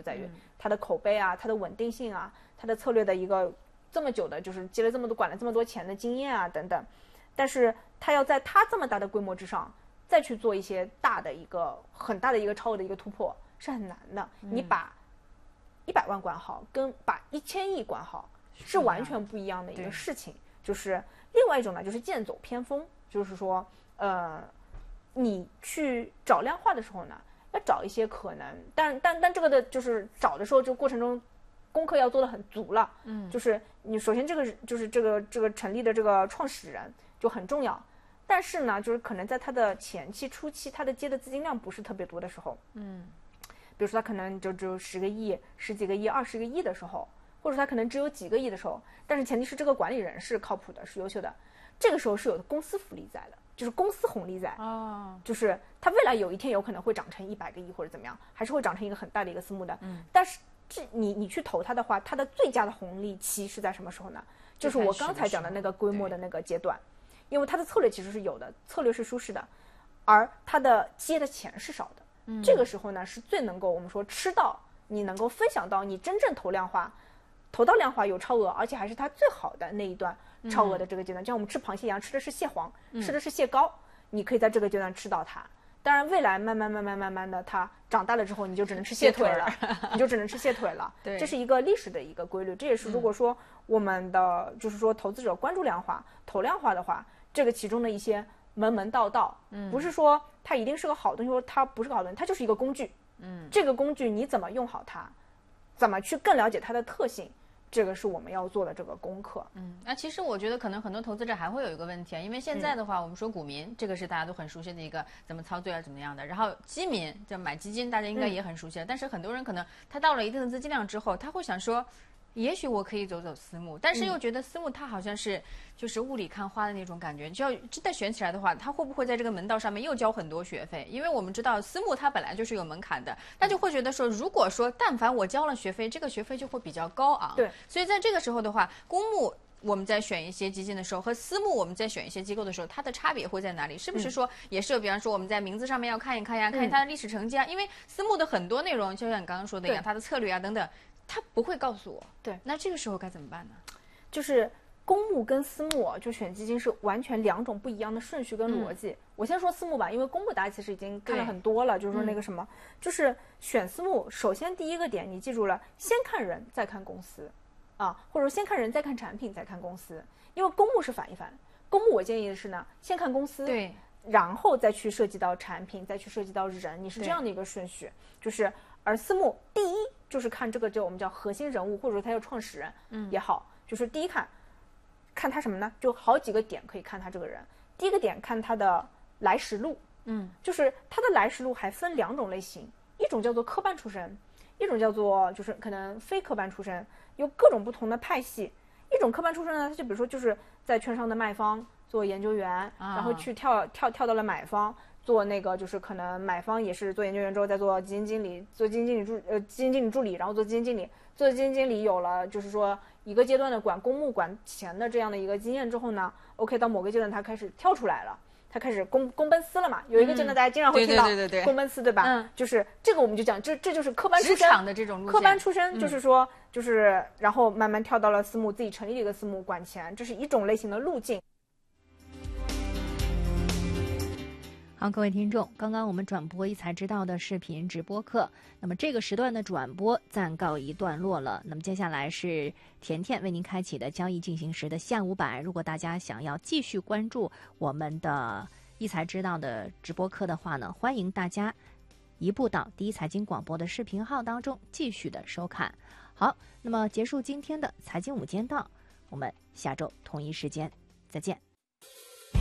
就在于它的口碑啊，它的稳定性啊，它的策略的一个这么久的，就是接了这么多管了这么多钱的经验啊等等。但是它要在它这么大的规模之上，再去做一些很大的一个超额的一个突破是很难的。你把100万管好，跟把1000亿管好是完全不一样的一个事情。就是另外一种呢，就是剑走偏锋，就是说，你去找量化的时候呢，要找一些可能，但这个的就是找的时候，就过程中功课要做得很足了。就是你首先这个成立的这个创始人就很重要。但是呢，就是可能在它的前期、初期，它的接的资金量不是特别多的时候，比如说它可能就只有10个亿、10几个亿、20个亿的时候，或者它可能只有几个亿的时候，但是前提是这个管理人是靠谱的，是优秀的，这个时候是有的公司福利在的，就是公司红利在，就是它未来有一天有可能会长成100个亿或者怎么样，还是会长成一个很大的一个私募的，但是你去投它的话，它的最佳的红利期是在什么时候呢？就是我刚才讲的那个规模的那个阶段。因为它的策略其实是有的，策略是舒适的，而它的接的钱是少的。这个时候呢，是最能够我们说吃到，你能够分享到你真正投到量化有超额，而且还是它最好的那一段超额的这个阶段。就像我们吃螃蟹一样，吃的是蟹黄，吃的是蟹膏，你可以在这个阶段吃到它。当然，未来慢慢的，它长大了之后，你就只能吃蟹腿了，你就只能吃蟹腿了。 对， 这是一个历史的一个规律。这也是如果说我们的就是说投资者关注量化、投量化的话。这个其中的一些门道，不是说它一定是个好东西，或它不是个好东西，它就是一个工具。这个工具你怎么用好它，怎么去更了解它的特性，这个是我们要做的这个功课。 那其实我觉得可能很多投资者还会有一个问题啊，因为现在的话，我们说股民，这个是大家都很熟悉的一个怎么操作啊，怎么样的。然后基民就买基金，大家应该也很熟悉，但是很多人可能他到了一定的资金量之后，他会想说。也许我可以走私募，但是又觉得私募它好像是就是雾里看花的那种感觉。就要真的选起来的话，它会不会在这个门道上面又交很多学费？因为我们知道私募它本来就是有门槛的，那就会觉得说，如果说但凡我交了学费，这个学费就会比较高昂。 对， 所以在这个时候的话，公募我们在选一些基金的时候和私募我们在选一些机构的时候，它的差别会在哪里？是不是说也是有，比方说我们在名字上面要看一看呀，看它的历史成绩啊？因为私募的很多内容，就像你刚刚说的一样，它的策略啊等等。他不会告诉我， 对， 那这个时候该怎么办呢？ 就是公募跟私募就选基金是完全2种不一样的顺序跟逻辑。我先说私募吧，因为公募大家其实已经看了很多了，就是说那个什么，就是选私募，首先第一个点你记住了，先看人再看公司啊，或者说先看人再看产品再看公司，因为公募是反一反，公募我建议的是呢，先看公司， 对， 然后再去涉及到产品，再去涉及到人，你是这样的一个顺序，就是而私募第一。就是看这个就我们叫核心人物，或者说他叫创始人也好，就是第一看他什么呢？就好几个点可以看他这个人。第一个点看他的来时路，就是他的来时路还分2种类型，一种叫做科班出身，一种叫做就是可能非科班出身，有各种不同的派系。一种科班出身呢，他就比如说就是在券商的卖方做研究员，然后去跳到了买方。做那个就是可能买方也是做研究员之后再做基金经理，做基金经理助理，然后做基金经理，做基金经理有了就是说一个阶段的管公募管钱的这样的一个经验之后呢 ，OK 到某个阶段他开始跳出来了，他开始公奔私了嘛，有一个阶段大家经常会听到公奔私，对吧？就是这个我们就讲这就是科班出身职场的这种路线， 科班出身就是说就是然后慢慢跳到了私募，自己成立了一个私募管钱，这是一种类型的路径。 好，各位听众，刚刚我们转播一才知道的视频直播课，那么这个时段的转播暂告一段落了。那么接下来是甜甜为您开启的交易进行时的下午版。如果大家想要继续关注我们的一才知道的直播课的话呢，欢迎大家移步到第一财经广播的视频号当中继续的收看。好，那么结束今天的财经午间档，我们下周同一时间再见。